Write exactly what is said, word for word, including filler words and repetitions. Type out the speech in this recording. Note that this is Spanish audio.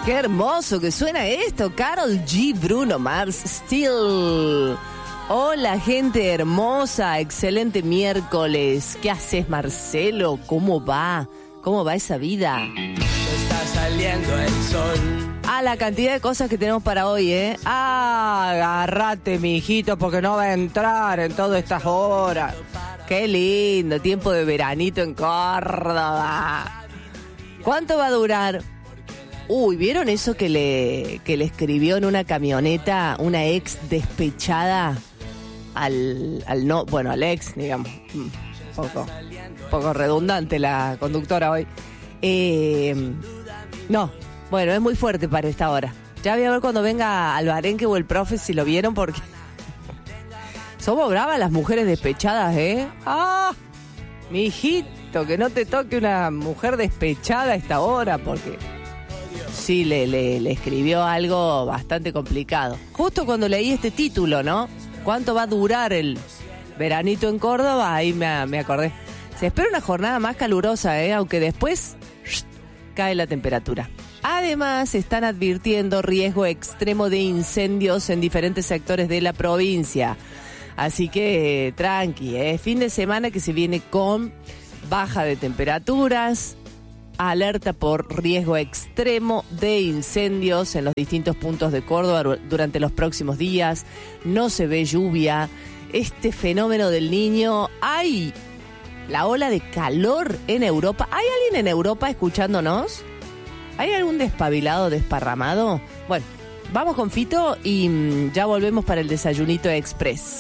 qué hermoso que suena esto. Karol G, Bruno Mars, Still. Hola, gente hermosa, excelente miércoles. ¿Qué haces, Marcelo? ¿Cómo va? ¿Cómo va esa vida? Está saliendo el sol. Ah, la cantidad de cosas que tenemos para hoy, ¿eh? Ah, agárrate, mijito, porque no va a entrar en todas estas horas. Qué lindo, tiempo de veranito en Córdoba. ¿Cuánto va a durar? Uy, ¿vieron eso que le, que le escribió en una camioneta una ex despechada al, al no, bueno, al ex, digamos, un poco, poco redundante la conductora hoy. Eh, no, bueno, es muy fuerte para esta hora. Ya voy a ver cuando venga Alvarenque o el profe si lo vieron, porque somos bravas las mujeres despechadas, ¿eh? ¡Ah! Mi hijito, que no te toque una mujer despechada a esta hora, porque sí, le, le, le escribió algo bastante complicado. Justo cuando leí este título, ¿no? ¿Cuánto va a durar el veranito en Córdoba? Ahí me, me acordé. Se espera una jornada más calurosa, ¿eh? Aunque después ¡shh!, cae la temperatura. Además, están advirtiendo riesgo extremo de incendios en diferentes sectores de la provincia. Así que, tranqui, ¿eh? Fin de semana que se viene con baja de temperaturas, alerta por riesgo extremo de incendios en los distintos puntos de Córdoba durante los próximos días. No se ve lluvia. Este fenómeno del Niño, ¡ay! La ola de calor en Europa. ¿Hay alguien en Europa escuchándonos? ¿Hay algún despabilado, desparramado? Bueno, vamos con Fito y mmm, ya volvemos para el desayunito express.